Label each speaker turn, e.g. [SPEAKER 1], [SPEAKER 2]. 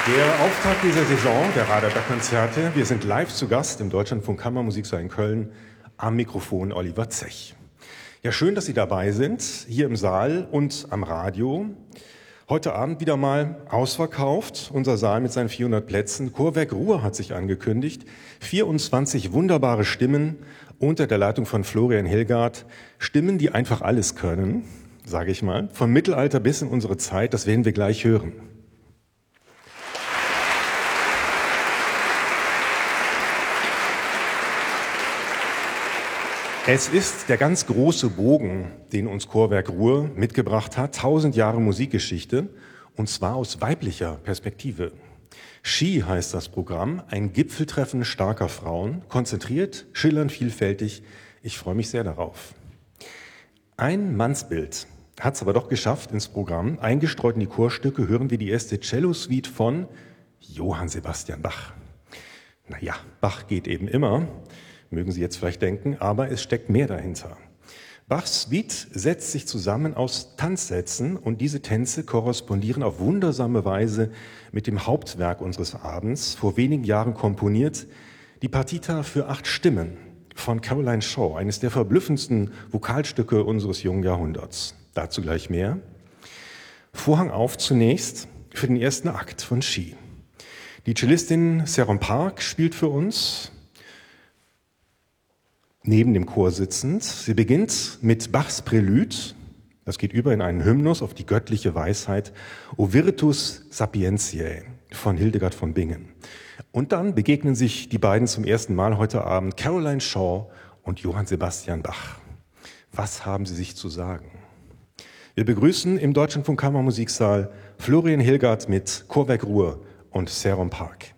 [SPEAKER 1] Der Auftakt dieser Saison der Radarber-Konzerte. Wir sind live zu Gast im Deutschlandfunk Kammermusiksaal in Köln. Am Mikrofon Oliver Zech. Ja, schön, dass Sie dabei sind, hier im Saal und am Radio. Heute Abend wieder mal ausverkauft, unser Saal mit seinen 400 Plätzen. Chorwerk Ruhr hat sich angekündigt. 24 wunderbare Stimmen unter der Leitung von Florian Hilgard. Stimmen, die einfach alles können, sage ich mal. Vom Mittelalter bis in unsere Zeit, das werden wir gleich hören. Es ist der ganz große Bogen, den uns Chorwerk Ruhr mitgebracht hat. 1000 Jahre Musikgeschichte, und zwar aus weiblicher Perspektive. She heißt das Programm, ein Gipfeltreffen starker Frauen, konzentriert, schillernd, vielfältig. Ich freue mich sehr darauf. Ein Mannsbild hat es aber doch geschafft ins Programm. Eingestreut in die Chorstücke hören wir die erste Cello-Suite von Johann Sebastian Bach. Naja, Bach geht eben immer. Mögen Sie jetzt vielleicht denken, aber es steckt mehr dahinter. Bachs Suite setzt sich zusammen aus Tanzsätzen und diese Tänze korrespondieren auf wundersame Weise mit dem Hauptwerk unseres Abends, vor wenigen Jahren komponiert, die Partita für 8 Stimmen von Caroline Shaw, eines der verblüffendsten Vokalstücke unseres jungen Jahrhunderts. Dazu gleich mehr. Vorhang auf zunächst für den ersten Akt von She. Die Cellistin Sharon Park spielt für uns, neben dem Chor sitzend. Sie beginnt mit Bachs Prälude. Das geht über in einen Hymnus auf die göttliche Weisheit, O Virtus Sapientiae von Hildegard von Bingen. Und dann begegnen sich die beiden zum ersten Mal heute Abend, Caroline Shaw und Johann Sebastian Bach. Was haben sie sich zu sagen? Wir begrüßen im Deutschlandfunk Kammermusiksaal Florian Hilgard mit Chorwerk Ruhr und Sharon Park.